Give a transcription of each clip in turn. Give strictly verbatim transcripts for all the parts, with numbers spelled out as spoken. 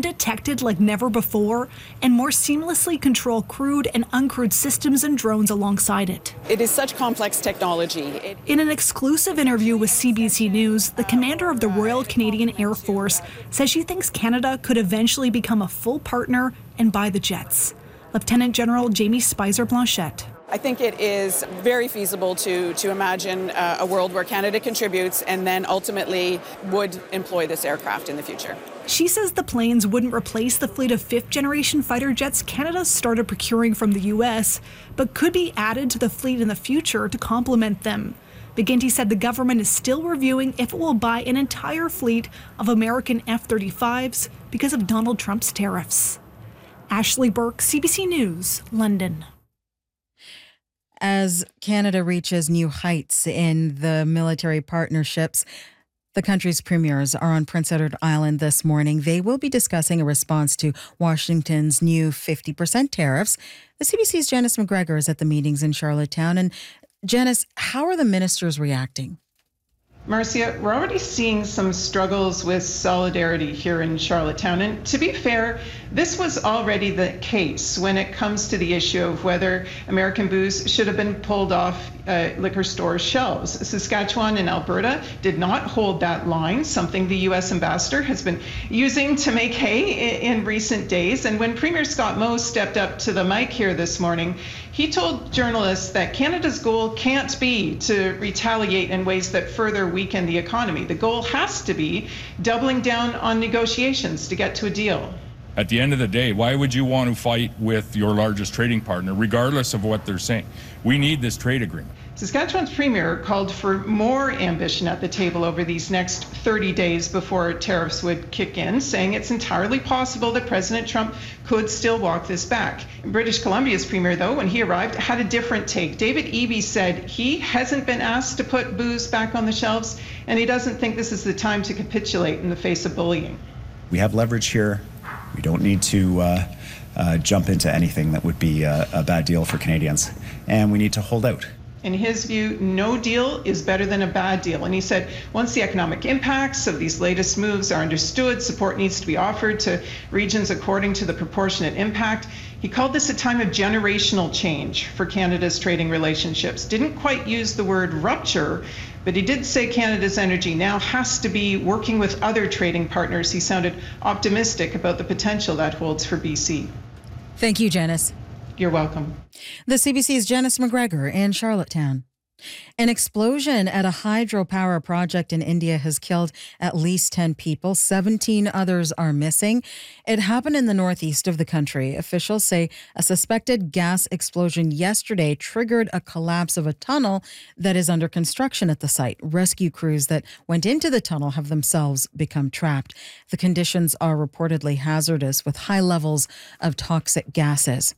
undetected like never before and more seamlessly control crewed and uncrewed systems and drones alongside it. It is such complex technology. It- In an exclusive interview with C B C News, the commander of the Royal Canadian Air Force says she thinks Canada could eventually become a full partner and buy the jets. Lieutenant General Jamie Spicer-Blanchette. I think it is very feasible to, to imagine uh, a world where Canada contributes and then ultimately would employ this aircraft in the future. She says the planes wouldn't replace the fleet of fifth-generation fighter jets Canada started procuring from the U S, but could be added to the fleet in the future to complement them. McGuinty said the government is still reviewing if it will buy an entire fleet of American F thirty-fives because of Donald Trump's tariffs. Ashley Burke, C B C News, London. As Canada reaches new heights in the military partnerships, the country's premiers are on Prince Edward Island this morning. They will be discussing a response to Washington's new fifty percent tariffs. The C B C's Janice McGregor is at the meetings in Charlottetown. And Janice, how are the ministers reacting? Marcia, we're already seeing some struggles with solidarity here in Charlottetown. And to be fair, this was already the case when it comes to the issue of whether American booze should have been pulled off uh, liquor store shelves. Saskatchewan and Alberta did not hold that line, something the U S ambassador has been using to make hay in, in recent days. And when Premier Scott Moe stepped up to the mic here this morning, he told journalists that Canada's goal can't be to retaliate in ways that further weaken the economy. The goal has to be doubling down on negotiations to get to a deal. At the end of the day, why would you want to fight with your largest trading partner, regardless of what they're saying? We need this trade agreement. Saskatchewan's premier called for more ambition at the table over these next thirty days before tariffs would kick in, saying it's entirely possible that President Trump could still walk this back. British Columbia's premier, though, when he arrived, had a different take. David Eby said he hasn't been asked to put booze back on the shelves, and he doesn't think this is the time to capitulate in the face of bullying. We have leverage here. We don't need to uh, uh, jump into anything that would be a, a bad deal for Canadians, and we need to hold out. In his view, no deal is better than a bad deal. And he said once the economic impacts of these latest moves are understood, support needs to be offered to regions according to the proportionate impact. He called this a time of generational change for Canada's trading relationships. Didn't quite use the word rupture, but he did say Canada's energy now has to be working with other trading partners. He sounded optimistic about the potential that holds for B C. Thank you, Janice. You're welcome. The C B C's Janice McGregor in Charlottetown. An explosion at a hydropower project in India has killed at least ten people. seventeen others are missing. It happened in the northeast of the country. Officials say a suspected gas explosion yesterday triggered a collapse of a tunnel that is under construction at the site. Rescue crews that went into the tunnel have themselves become trapped. The conditions are reportedly hazardous with high levels of toxic gases.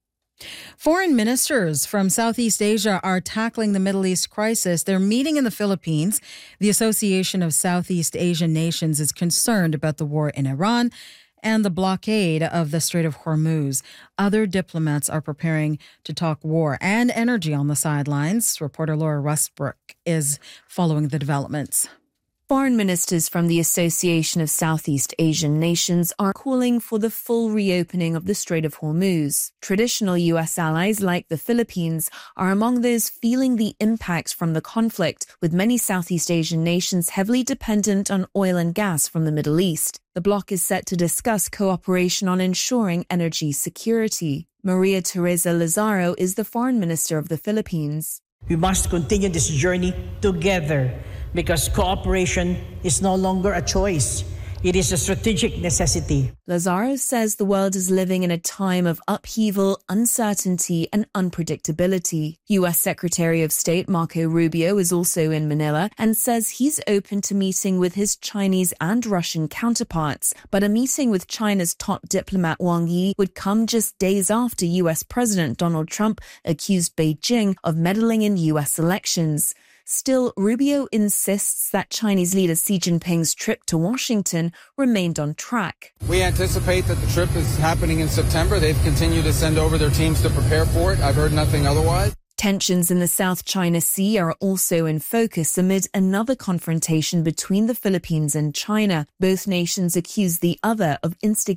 Foreign ministers from Southeast Asia are tackling the Middle East crisis. They're meeting in the Philippines. The Association of Southeast Asian Nations is concerned about the war in Iran and the blockade of the Strait of Hormuz. Other diplomats are preparing to talk war and energy on the sidelines. Reporter Laura Westbrook is following the developments. Foreign ministers from the Association of Southeast Asian Nations are calling for the full reopening of the Strait of Hormuz. Traditional U S allies like the Philippines are among those feeling the impacts from the conflict, with many Southeast Asian nations heavily dependent on oil and gas from the Middle East. The bloc is set to discuss cooperation on ensuring energy security. Maria Teresa Lazaro is the foreign minister of the Philippines. We must continue this journey together, because cooperation is no longer a choice. It is a strategic necessity. Lazaro says the world is living in a time of upheaval, uncertainty, and unpredictability. U S Secretary of State Marco Rubio is also in Manila and says he's open to meeting with his Chinese and Russian counterparts. But a meeting with China's top diplomat Wang Yi would come just days after U S President Donald Trump accused Beijing of meddling in U S elections. Still, Rubio insists that Chinese leader Xi Jinping's trip to Washington remained on track. We anticipate that the trip is happening in September. They've continued to send over their teams to prepare for it. I've heard nothing otherwise. Tensions in the South China Sea are also in focus amid another confrontation between the Philippines and China. Both nations accuse the other of instigating